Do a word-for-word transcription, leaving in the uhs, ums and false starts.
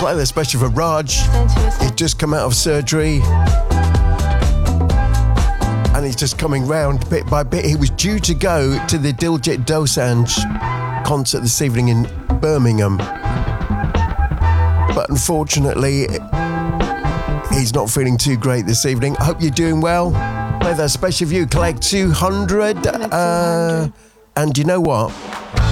play that special for Raj. He'd just come out of surgery. And he's just coming round bit by bit. He was due to go to the Diljit Dosanjh concert this evening in Birmingham. But unfortunately, he's not feeling too great this evening. I hope you're doing well. Play that special for you. Collect two hundred. Uh, and you know what?